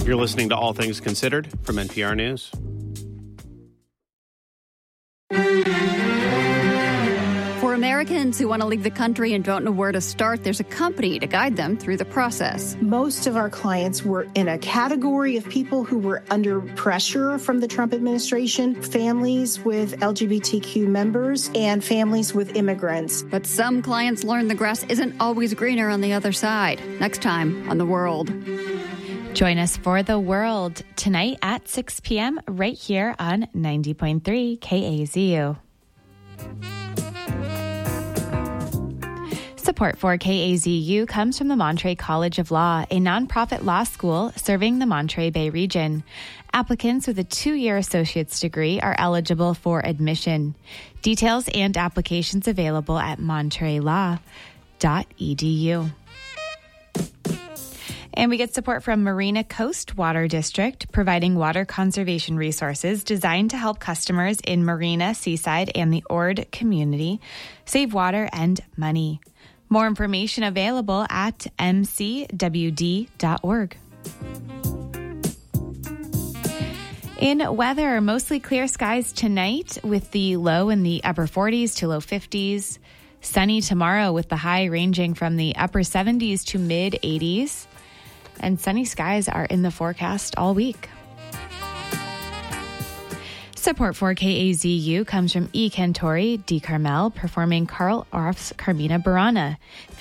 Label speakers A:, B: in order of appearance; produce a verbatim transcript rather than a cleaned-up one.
A: You're listening to All Things Considered from N P R News.
B: For Americans who want to leave the country and don't know where to start, there's a company to guide them through the process.
C: Most of our clients were in a category of people who were under pressure from the Trump administration, families with L G B T Q members and families with immigrants.
B: But some clients learn the grass isn't always greener on the other side. Next time on The World.
D: Join us for The World tonight at six p.m. right here on ninety point three K A Z U. Support for K A Z U comes from the Monterey College of Law, a nonprofit law school serving the Monterey Bay region. Applicants with a two-year associate's degree are eligible for admission. Details and applications available at monterey law dot e d u. And we get support from Marina Coast Water District, providing water conservation resources designed to help customers in Marina, Seaside, and the Ord community save water and money. More information available at m c w d dot org. In weather, mostly clear skies tonight with the low in the upper forties to low fifties. Sunny tomorrow with the high ranging from the upper seventies to mid eighties. And sunny skies are in the forecast all week. Support for K A Z U comes from E. Cantori, D. Carmel, performing Carl Orff's Carmina Burana.